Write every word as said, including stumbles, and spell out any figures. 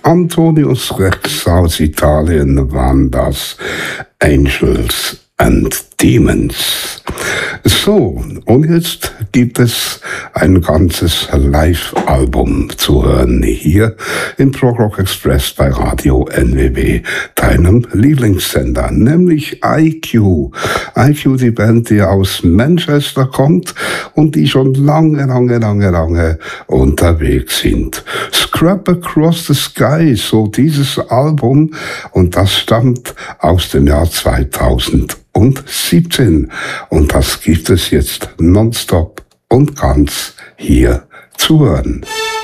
Antonius Rex aus Italien waren das, Angels and Demons. So, und jetzt gibt es ein ganzes Live-Album zu hören hier im Prog Rock Express bei Radio N W W, deinem Lieblingssender, nämlich I Q. I Q, die Band, die aus Manchester kommt und die schon lange, lange, lange, lange unterwegs sind. Scrap Across the Sky, so dieses Album, und das stammt aus dem Jahr zweitausendsiebzehn. Und das gibt es jetzt nonstop und ganz hier zu hören.